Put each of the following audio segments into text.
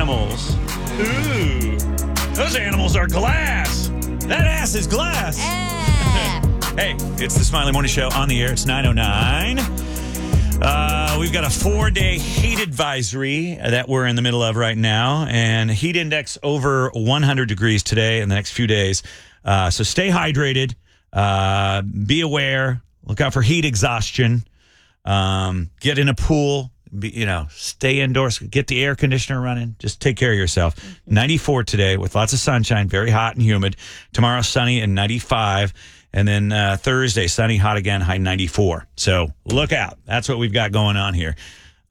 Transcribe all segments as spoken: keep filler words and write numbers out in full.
animals. Ooh, those animals are glass. That ass is glass. Eh. Hey, it's the Smiley Morning Show on the air. It's nine oh nine. Uh, we've got a four-day heat advisory that we're in the middle of right now, and heat index over one hundred degrees today and the next few days. Uh, so stay hydrated. Uh, be aware. Look out for heat exhaustion. Um, get in a pool. Be, you know, stay indoors. Get the air conditioner running. Just take care of yourself. ninety-four today with lots of sunshine. Very hot and humid. Tomorrow, sunny and ninety-five. And then uh, Thursday, sunny, hot again, high ninety-four. So look out. That's what we've got going on here.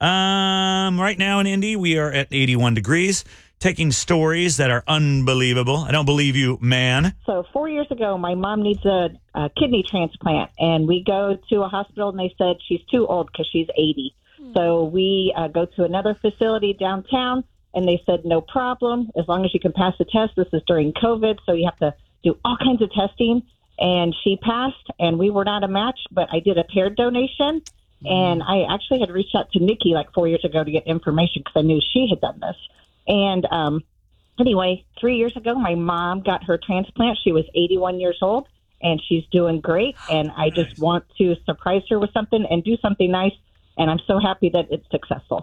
Um, right now in Indy, we are at eighty-one degrees, taking stories that are unbelievable. I don't believe you, man. So four years ago, my mom needs a, a kidney transplant, and we go to a hospital, and they said she's too old because she's eighty. Hmm. So we uh, go to another facility downtown, and they said no problem, as long as you can pass the test. This is during COVID, so you have to do all kinds of testing. And she passed, and we were not a match, but I did a paired donation. And I actually had reached out to Nikki like four years ago to get information because I knew she had done this. And um, anyway, three years ago, my mom got her transplant. She was eighty-one years old, and she's doing great. And I just want to surprise her with something and do something nice. And I'm so happy that it's successful.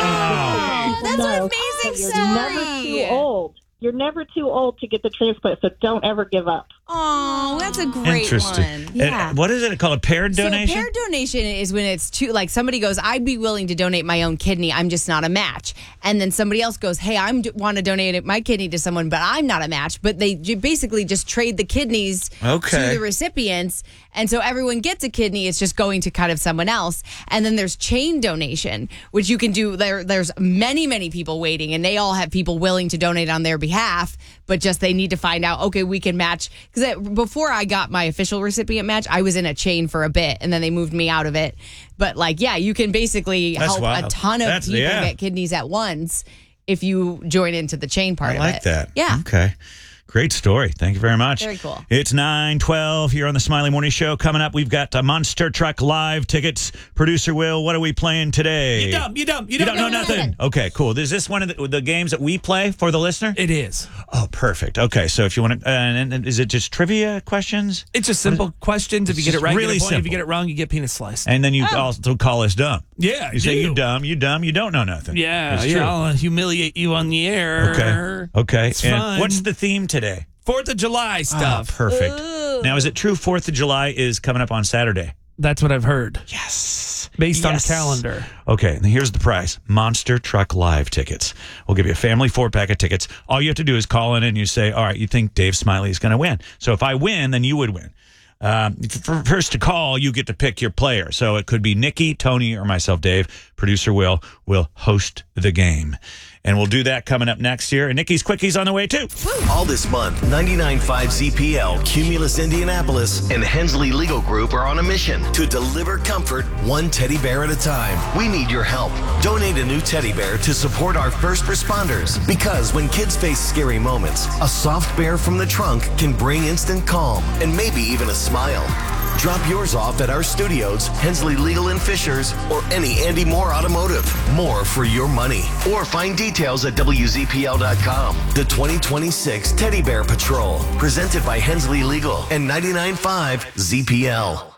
Wow. And That's an know amazing you're story. never too old. You're never too old to get the transplant, so don't ever give up. Oh, that's a great Interesting. one. And what is it called? A paired donation? So paired donation is when it's two, like somebody goes, I'd be willing to donate my own kidney. I'm just not a match. And then somebody else goes, hey, I want to donate my kidney to someone, but I'm not a match. But they j- basically just trade the kidneys Okay. to the recipients. And so everyone gets a kidney. It's just going to kind of someone else. And then there's chain donation, which you can do. There, there's many, many people waiting, and they all have people willing to donate on their behalf. But just they need to find out, okay, we can match. Because before I got my official recipient match, I was in a chain for a bit, and then they moved me out of it. But like, yeah, you can basically That's help wild. a ton of That's- people yeah. get kidneys at once if you join into the chain part I of like it. that. Yeah. Okay. Great story. Thank you very much. Very cool. It's nine twelve here on the Smiley Morning Show. Coming up, we've got uh, Monster Truck Live tickets. Producer Will, what are we playing today? You dumb, you dumb, you You don't, don't know know nothing. Okay, cool. Is this one of the, the games that we play for the listener? It is. Oh, perfect. Okay, so if you want to, uh, and, and is it just trivia questions? It's just simple questions. If you It's get it just right, really you get a point. If simple. you get it wrong, you get penis sliced. And then you also call us dumb. Yeah, You say you. you dumb, you dumb, you don't know nothing. yeah, It's yeah. true. I'll humiliate you on the air. Okay. Okay. It's and fun. what's the theme today? Fourth of July stuff? Oh, perfect. Ooh. Now, is it true Fourth of July is coming up on Saturday? That's what I've heard. Yes. Based Yes. on calendar. Okay, and here's the price. Monster Truck Live tickets. We'll give you a family four-pack of tickets. All you have to do is call in and you say, all right, you think Dave Smiley is going to win. So if I win, then you would win. Um, for first to call, you get to pick your player. So it could be Nikki, Tony, or myself, Dave. Producer Will will host the game. And we'll do that coming up next year. And Nikki's Quickies on the way, too. All this month, ninety-nine point five Z P L, Cumulus Indianapolis, and Hensley Legal Group are on a mission to deliver comfort one teddy bear at a time. We need your help. Donate a new teddy bear to support our first responders. Because when kids face scary moments, a soft bear from the trunk can bring instant calm and maybe even a smile. Drop yours off at our studios, Hensley Legal and Fishers, or any Andy Moore Automotive. More for your money. Or find details at W Z P L dot com. The twenty twenty-six Teddy Bear Patrol, presented by Hensley Legal and ninety-nine point five Z P L.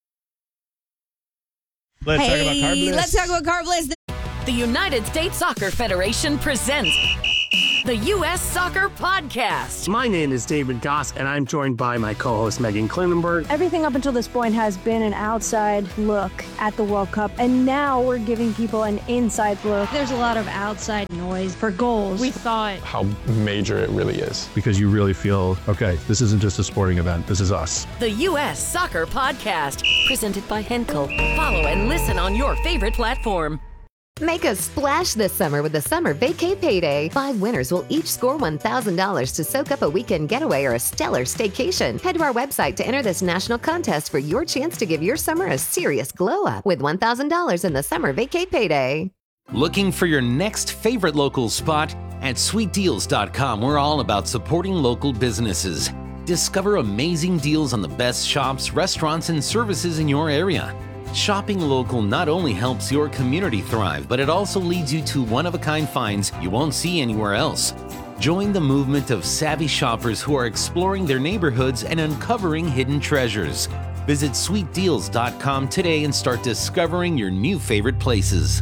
Let's hey, talk about Carb Bliss. let's talk about Carb Bliss. The United States Soccer Federation presents the U S Soccer Podcast. My name is David Goss, and I'm joined by my co-host Megan Klinenberg. Everything up until this point has been an outside look at the World Cup, and now we're giving people an inside look. There's a lot of outside noise for goals. We thought how major it really is. Because you really feel, okay, this isn't just a sporting event, this is us. The U S Soccer Podcast, presented by Henkel. Follow and listen on your favorite platform. Make a splash this summer with the Summer Vacay Payday. Five winners will each score one thousand dollars to soak up a weekend getaway or a stellar staycation. Head to our website to enter this national contest for your chance to give your summer a serious glow up with one thousand dollars in the Summer Vacay Payday. Looking for your next favorite local spot? At sweet deals dot com, we're all about supporting local businesses. Discover amazing deals on the best shops, restaurants, and services in your area. Shopping local not only helps your community thrive, but it also leads you to one-of-a-kind finds you won't see anywhere else. Join the movement of savvy shoppers who are exploring their neighborhoods and uncovering hidden treasures. Visit sweet deals dot com today and start discovering your new favorite places.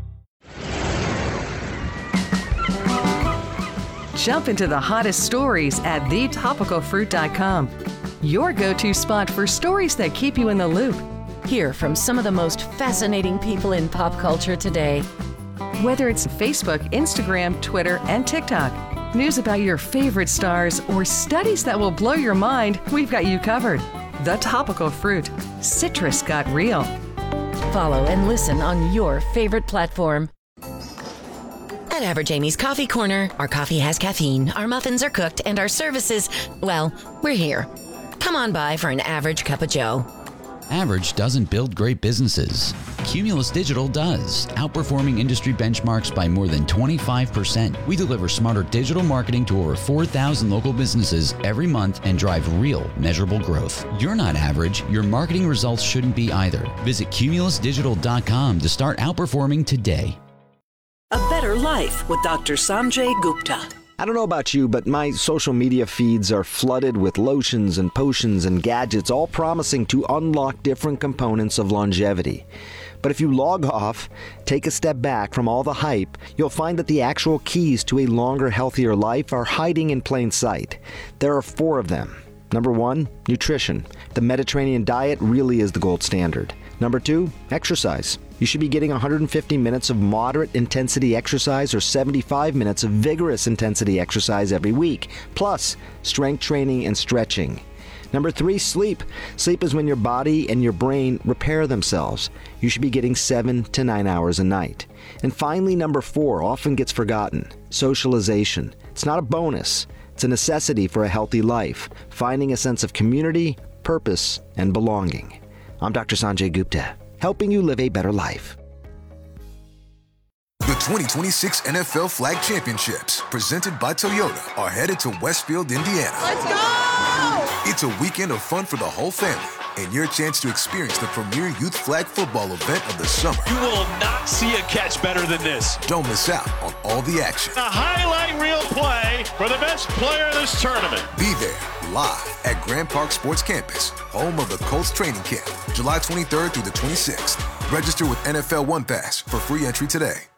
Jump into the hottest stories at the topical fruit dot com. Your go-to spot for stories that keep you in the loop. Hear from some of the most fascinating people in pop culture today. Whether it's Facebook, Instagram, Twitter, and TikTok, news about your favorite stars, or studies that will blow your mind, we've got you covered. The Topical Fruit. Citrus got real. Follow and listen on your favorite platform. At Average Amy's Coffee Corner, our coffee has caffeine, our muffins are cooked, and our services, well, we're here. Come on by for an average cup of joe. Average doesn't build great businesses. Cumulus Digital does, outperforming industry benchmarks by more than twenty-five percent. We deliver smarter digital marketing to over four thousand local businesses every month and drive real, measurable growth. You're not average. Your marketing results shouldn't be either. Visit cumulus digital dot com to start outperforming today. A better life with Doctor Sanjay Gupta. I don't know about you, but my social media feeds are flooded with lotions and potions and gadgets, all promising to unlock different components of longevity. But if you log off, take a step back from all the hype, you'll find that the actual keys to a longer, healthier life are hiding in plain sight. There are four of them. Number one, nutrition. The Mediterranean diet really is the gold standard. Number two, exercise. You should be getting one hundred fifty minutes of moderate intensity exercise or seventy-five minutes of vigorous intensity exercise every week, plus strength training and stretching. Number three, sleep. Sleep is when your body and your brain repair themselves. You should be getting seven to nine hours a night. And finally, number four, often gets forgotten, socialization. It's not a bonus. It's a necessity for a healthy life, finding a sense of community, purpose, and belonging. I'm Doctor Sanjay Gupta, helping you live a better life. The twenty twenty-six N F L Flag Championships, presented by Toyota, are headed to Westfield, Indiana. Let's go! It's a weekend of fun for the whole family and your chance to experience the premier youth flag football event of the summer. You will not see a catch better than this. Don't miss out on all the action. A highlight reel play for the best player of this tournament. Be there live at Grand Park Sports Campus, home of the Colts training camp, July twenty-third through the twenty-sixth. Register with N F L One Pass for free entry today.